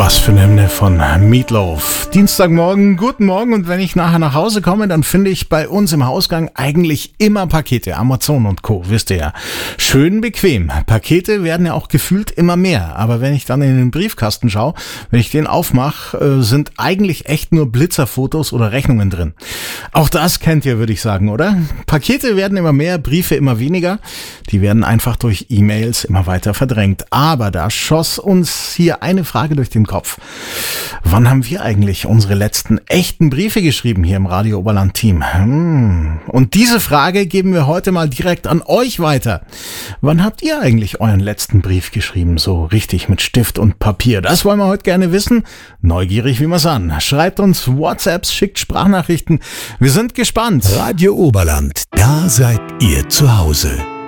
Was für eine Hymne von Meatloaf. Dienstagmorgen, guten Morgen, und wenn ich nachher nach Hause komme, dann finde ich bei uns im Hausgang eigentlich immer Pakete, Amazon und Co., wisst ihr ja. Schön bequem. Pakete werden ja auch gefühlt immer mehr, aber wenn ich dann in den Briefkasten schaue, wenn ich den aufmache, sind eigentlich echt nur Blitzerfotos oder Rechnungen drin. Auch das kennt ihr, würde ich sagen, oder? Pakete werden immer mehr, Briefe immer weniger. Die werden einfach durch E-Mails immer weiter verdrängt. Aber da schoss uns hier eine Frage durch den Kopf. Wann haben wir eigentlich unsere letzten echten Briefe geschrieben hier im Radio Oberland Team? Und diese Frage geben wir heute mal direkt an euch weiter. Wann habt ihr eigentlich euren letzten Brief geschrieben? So richtig mit Stift und Papier. Das wollen wir heute gerne wissen. Neugierig wie wir's an. Schreibt uns WhatsApps, schickt Sprachnachrichten. Wir sind gespannt. Radio Oberland, da seid ihr zu Hause.